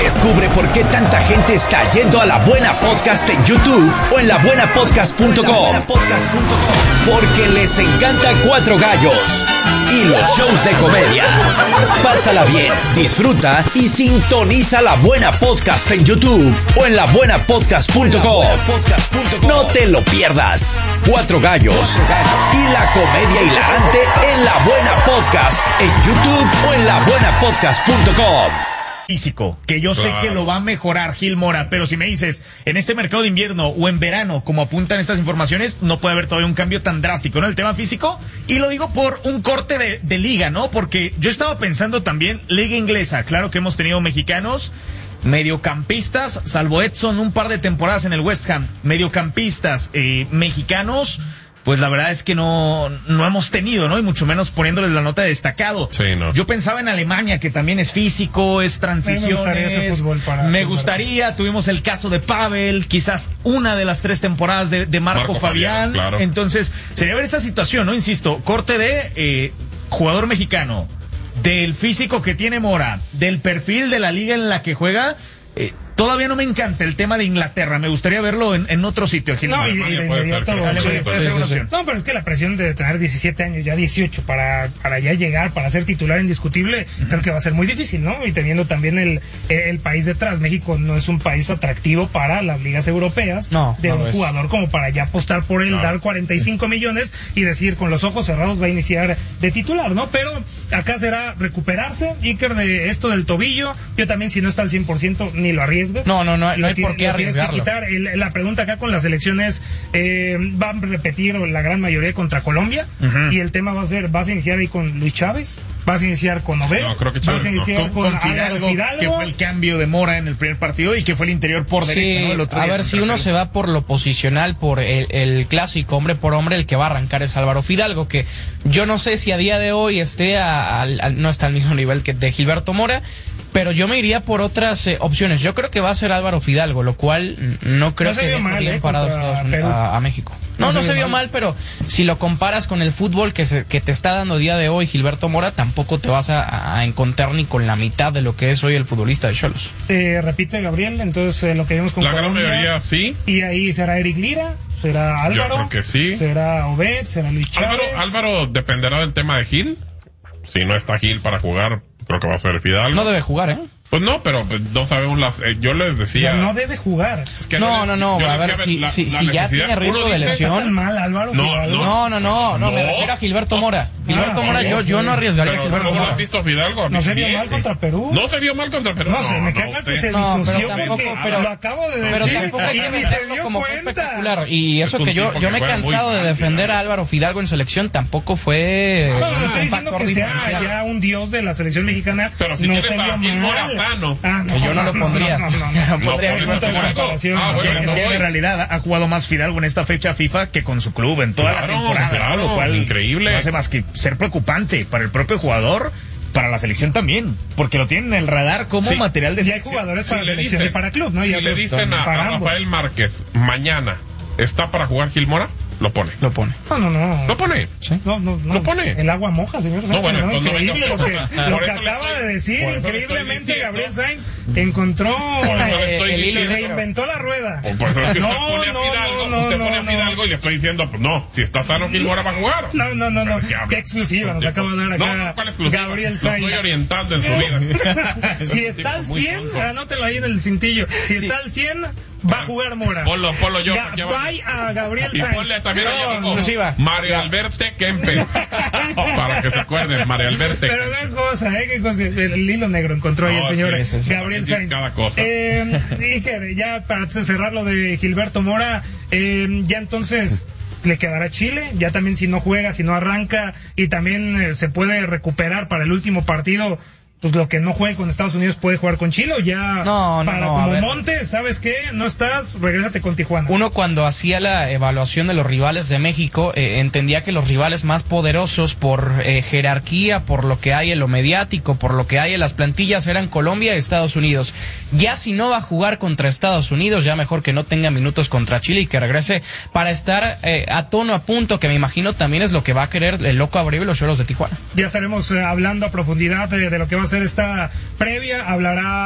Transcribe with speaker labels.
Speaker 1: Descubre por qué tanta gente está yendo a La Buena Podcast en YouTube o en labuenapodcast.com. Porque les encanta Cuatro Gallos y los shows de comedia. Pásala bien, disfruta y sintoniza La Buena Podcast en YouTube o en labuenapodcast.com. No te lo pierdas. Cuatro Gallos y la comedia hilarante en La Buena Podcast en YouTube o en labuenapodcast.com.
Speaker 2: Físico, que yo sé que lo va a mejorar Gil Mora, pero si me dices, en este mercado de invierno o en verano, como apuntan estas informaciones, no puede haber todavía un cambio tan drástico, ¿no? El tema físico, y lo digo por un corte de liga, ¿no? Porque yo estaba pensando también, liga inglesa, claro que hemos tenido mexicanos, mediocampistas, salvo Edson, un par de temporadas en el West Ham, mediocampistas mexicanos, pues la verdad es que no hemos tenido, ¿no? Y mucho menos poniéndoles la nota de destacado.
Speaker 3: Sí, no.
Speaker 2: Yo pensaba en Alemania, que también es físico, es transiciones. Me gustaría, tuvimos el caso de Pavel, quizás una de las 3 temporadas de Marco Fabián.
Speaker 3: Claro.
Speaker 2: Entonces, sería ver esa situación, ¿no? Insisto, corte de jugador mexicano, del físico que tiene Mora, del perfil de la liga en la que juega. Todavía no me encanta el tema de Inglaterra. Me gustaría verlo en otro sitio.
Speaker 4: No, y de inmediato puede ser una opción. No, pero es que la presión de tener 17 años, ya 18, para ya llegar, para ser titular indiscutible, creo que va a ser muy difícil, ¿no? Y teniendo también el país detrás. México no es un país atractivo para las ligas europeas. De un jugador como para ya apostar por él, dar 45 millones y decir con los ojos cerrados va a iniciar de titular, ¿no? Pero acá será recuperarse, Iker, de esto del tobillo. Yo también, si no está al 100%, ni lo arriesgues.
Speaker 5: No hay por qué arriesgarlo.
Speaker 4: La pregunta acá con la selección es, van a repetir la gran mayoría contra Colombia, y el tema vas a iniciar ahí con Luis Chávez, vas a iniciar con Obed, vas a iniciar con
Speaker 2: Fidalgo, que fue el cambio de Mora en el primer partido y que fue el interior por derecha, ¿no? El otro día,
Speaker 5: si uno se va por lo posicional, por el clásico hombre por hombre, el que va a arrancar es Álvaro Fidalgo, que yo no sé si a día de hoy no está al mismo nivel que de Gilberto Mora, pero yo me iría por otras opciones. Yo creo que va a ser Álvaro Fidalgo, lo cual no creo que deje bien parado a México. No se vio mal, pero si lo comparas con el fútbol que te está dando día de hoy Gilberto Mora, tampoco te vas a encontrar ni con la mitad de lo que es hoy el futbolista de Xolos.
Speaker 4: Repite Gabriel, entonces lo que vimos con
Speaker 3: la
Speaker 4: Colombia,
Speaker 3: gran mayoría sí.
Speaker 4: Y ahí será Eric Lira, será Álvaro.
Speaker 3: Yo creo que sí.
Speaker 4: Será Obed, será Luis Chávez.
Speaker 3: Álvaro dependerá del tema de Gil. Si no está Gil para jugar, creo que va a ser Fidalgo.
Speaker 5: No debe jugar, ¿eh?
Speaker 3: Pues no, pero no sabemos yo les decía.
Speaker 4: No debe jugar.
Speaker 5: Es que no. A ver, si ya tiene riesgo de lesión.
Speaker 4: Mal, Álvaro.
Speaker 5: No, me refiero a Gilberto Mora. Gilberto Mora, yo no arriesgaría a Gilberto Mora.
Speaker 3: ¿No has visto a Fidalgo?
Speaker 4: No se vio mal contra Perú.
Speaker 3: No se vio mal contra Perú.
Speaker 4: No sé, me queda claro que se disoció.
Speaker 5: Pero
Speaker 4: lo acabo de decir.
Speaker 5: Pero tampoco hay que meterlo como fue espectacular. Y eso que yo me he cansado de defender a Álvaro Fidalgo en selección, tampoco fue
Speaker 4: un factor diferencial. Ya un dios de la selección mexicana.
Speaker 3: Pero si tienes a Gil Mora sano.
Speaker 5: Yo no lo pondría.
Speaker 4: No pondría
Speaker 2: en realidad ha jugado más Fidalgo en esta fecha FIFA que con su club en toda la temporada, lo cual
Speaker 3: increíble.
Speaker 2: No hace más que ser preocupante para el propio jugador, para la selección también, porque lo tienen en el radar como material de
Speaker 4: selección. Hay jugadores para selección y para club, ¿no?
Speaker 3: Si le dicen a Rafael Márquez mañana ¿está para jugar Gil Mora? Lo pone.
Speaker 4: No.
Speaker 3: ¿Lo pone?
Speaker 4: Sí. No.
Speaker 3: ¿Lo pone?
Speaker 4: El agua moja, señor. Increíble lo que acaba de decir. Increíblemente, Gabriel Sainz encontró
Speaker 3: el hilo,
Speaker 4: reinventó la rueda.
Speaker 3: Usted pone a Fidalgo y le estoy diciendo, pues no, si está sano Gil Mora va a jugar.
Speaker 4: No. Qué exclusiva nos acaba de dar acá Gabriel Sainz.
Speaker 3: Lo estoy orientando en su vida.
Speaker 4: Si está al 100, anótelo ahí en el cintillo. Si está al 100, va a jugar Mora.
Speaker 3: Ponlo yo.
Speaker 4: Vai a Gabriel Sainz.
Speaker 3: Y ponle también Mario Alberto Kempes. Para que se acuerden, Mario Alberto.
Speaker 4: Pero qué cosa, el hilo negro encontró ahí el señor Gabriel Sainz.
Speaker 3: Cada cosa.
Speaker 4: Dije, ya para cerrar lo de Gilberto Mora, ya entonces le quedará Chile, ya también si no juega, si no arranca, y también se puede recuperar para el último partido. Pues lo que no juegue con Estados Unidos puede jugar con Chile, o ya como Montes, ¿sabes qué? No estás, regrésate con Tijuana.
Speaker 5: Uno cuando hacía la evaluación de los rivales de México, entendía que los rivales más poderosos por jerarquía, por lo que hay en lo mediático, por lo que hay en las plantillas, eran Colombia y Estados Unidos. Ya si no va a jugar contra Estados Unidos, ya mejor que no tenga minutos contra Chile y que regrese para estar a tono, a punto, que me imagino también es lo que va a querer el Loco Abreu y los Xolos de Tijuana.
Speaker 4: Ya estaremos hablando a profundidad de lo que va a ser esta previa, hablará